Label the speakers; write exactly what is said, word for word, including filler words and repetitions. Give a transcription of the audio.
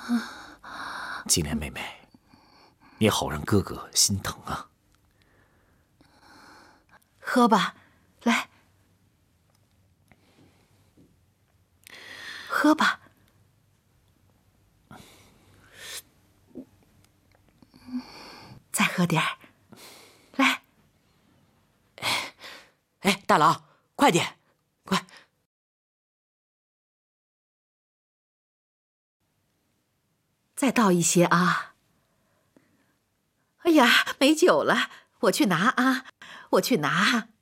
Speaker 1: 金莲妹妹，也好让哥哥心疼啊。
Speaker 2: 喝吧，来，喝吧。再喝点儿，来。
Speaker 3: 哎，大郎，快点，快！
Speaker 2: 再倒一些啊！哎呀，没酒了，我去拿啊，我去拿。